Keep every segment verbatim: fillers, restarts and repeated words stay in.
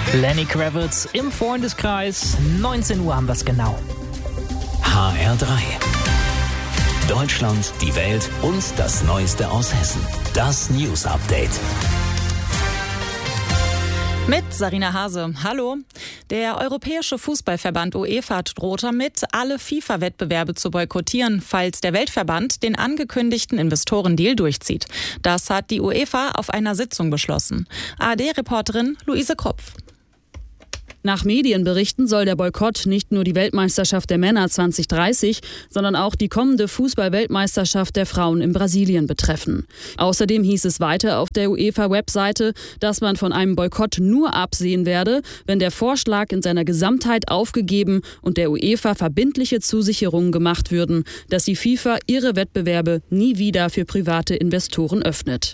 Lenny Kravitz im Freundeskreis. neunzehn Uhr haben wir es genau. H R drei. Deutschland, die Welt und das Neueste aus Hessen. Das News Update. Mit Sarina Hase. Hallo. Der Europäische Fußballverband UEFA droht damit, alle FIFA-Wettbewerbe zu boykottieren, falls der Weltverband den angekündigten Investorendeal durchzieht. Das hat die UEFA auf einer Sitzung beschlossen. A R D-Reporterin Luise Kropf. Nach Medienberichten soll der Boykott nicht nur die Weltmeisterschaft der Männer zwanzig dreißig, sondern auch die kommende Fußball-Weltmeisterschaft der Frauen in Brasilien betreffen. Außerdem hieß es weiter auf der UEFA-Webseite, dass man von einem Boykott nur absehen werde, wenn der Vorschlag in seiner Gesamtheit aufgegeben und der UEFA verbindliche Zusicherungen gemacht würden, dass die FIFA ihre Wettbewerbe nie wieder für private Investoren öffnet.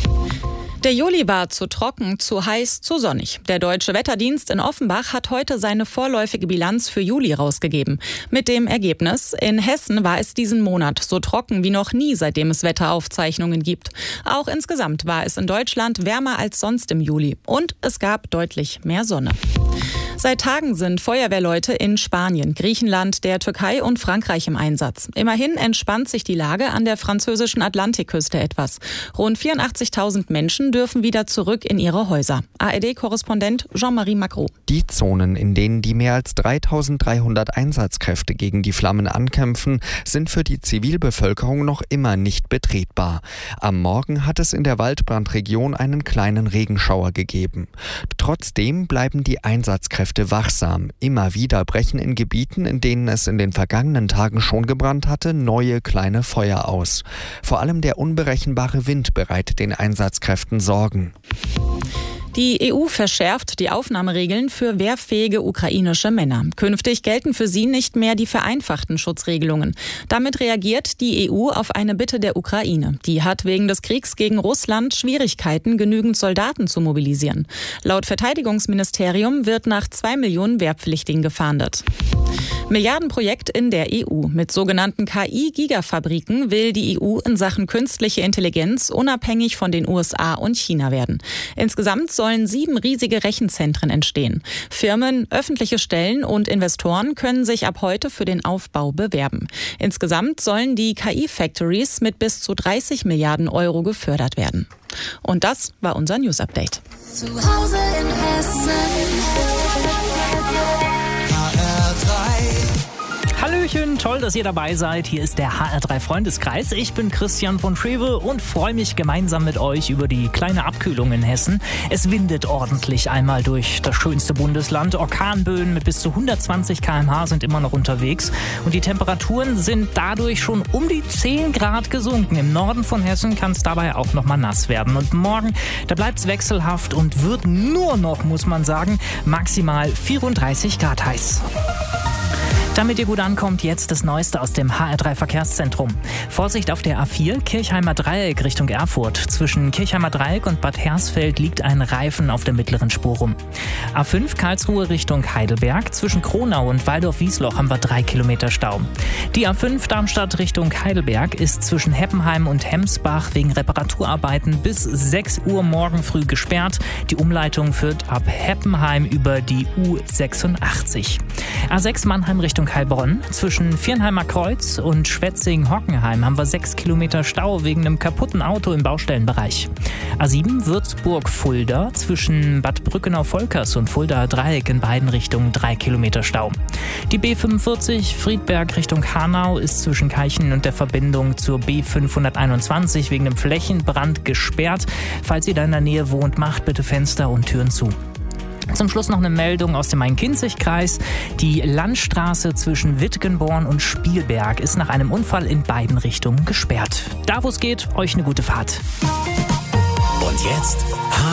Der Juli war zu trocken, zu heiß, zu sonnig. Der Deutsche Wetterdienst in Offenbach hat heute seine vorläufige Bilanz für Juli rausgegeben. Mit dem Ergebnis: In Hessen war es diesen Monat so trocken wie noch nie, seitdem es Wetteraufzeichnungen gibt. Auch insgesamt war es in Deutschland wärmer als sonst im Juli. Und es gab deutlich mehr Sonne. Seit Tagen sind Feuerwehrleute in Spanien, Griechenland, der Türkei und Frankreich im Einsatz. Immerhin entspannt sich die Lage an der französischen Atlantikküste etwas. Rund vierundachtzigtausend Menschen dürfen wieder zurück in ihre Häuser. A R D-Korrespondent Jean-Marie Macron. Die Zonen, in denen die mehr als dreitausenddreihundert Einsatzkräfte gegen die Flammen ankämpfen, sind für die Zivilbevölkerung noch immer nicht betretbar. Am Morgen hat es in der Waldbrandregion einen kleinen Regenschauer gegeben. Trotzdem bleiben die Einsatzkräfte wachsam. Immer wieder brechen in Gebieten, in denen es in den vergangenen Tagen schon gebrannt hatte, neue kleine Feuer aus. Vor allem der unberechenbare Wind bereitet den Einsatzkräften Sorgen. Die E U verschärft die Aufnahmeregeln für wehrfähige ukrainische Männer. Künftig gelten für sie nicht mehr die vereinfachten Schutzregelungen. Damit reagiert die E U auf eine Bitte der Ukraine. Die hat wegen des Kriegs gegen Russland Schwierigkeiten, genügend Soldaten zu mobilisieren. Laut Verteidigungsministerium wird nach zwei Millionen Wehrpflichtigen gefahndet. Milliardenprojekt in der E U. Mit sogenannten K I-Gigafabriken will die E U in Sachen künstliche Intelligenz unabhängig von den U S A und China werden. Insgesamt sollen sieben riesige Rechenzentren entstehen. Firmen, öffentliche Stellen und Investoren können sich ab heute für den Aufbau bewerben. Insgesamt sollen die K I-Factories mit bis zu dreißig Milliarden Euro gefördert werden. Und das war unser News-Update. Zu Hause in Hessen. Hallöchen, toll, dass ihr dabei seid. Hier ist der H R drei Freundeskreis. Ich bin Christian von Trewe und freue mich gemeinsam mit euch über die kleine Abkühlung in Hessen. Es windet ordentlich einmal durch das schönste Bundesland. Orkanböen mit bis zu hundertzwanzig Kilometer pro Stunde sind immer noch unterwegs. Und die Temperaturen sind dadurch schon um die zehn Grad gesunken. Im Norden von Hessen kann es dabei auch noch mal nass werden. Und morgen, da bleibt es wechselhaft und wird nur noch, muss man sagen, maximal vierunddreißig Grad heiß. Damit ihr gut ankommt, jetzt das Neueste aus dem H R drei Verkehrszentrum. Vorsicht auf der A vier, Kirchheimer Dreieck Richtung Erfurt. Zwischen Kirchheimer Dreieck und Bad Hersfeld liegt ein Reifen auf der mittleren Spur rum. A fünf, Karlsruhe Richtung Heidelberg. Zwischen Kronau und Waldorf-Wiesloch haben wir drei Kilometer Stau. Die A fünf, Darmstadt Richtung Heidelberg, ist zwischen Heppenheim und Hemsbach wegen Reparaturarbeiten bis sechs Uhr morgen früh gesperrt. Die Umleitung führt ab Heppenheim über die U sechsundachtzig. A sechs, Mannheim Richtung Heilbronn. Zwischen Viernheimer Kreuz und Schwetzingen-Hockenheim haben wir sechs Kilometer Stau wegen einem kaputten Auto im Baustellenbereich. A sieben, Würzburg-Fulda. Zwischen Bad Brückenau-Volkers und Fuldaer Dreieck in beiden Richtungen drei Kilometer Stau. Die B fünfundvierzig, Friedberg Richtung Hanau, ist zwischen Keichen und der Verbindung zur B fünfhunderteinundzwanzig wegen einem Flächenbrand gesperrt. Falls ihr da in der Nähe wohnt, macht bitte Fenster und Türen zu. Zum Schluss noch eine Meldung aus dem Main-Kinzig-Kreis. Die Landstraße zwischen Wittgenborn und Spielberg ist nach einem Unfall in beiden Richtungen gesperrt. Da, wo es geht, euch eine gute Fahrt. Und jetzt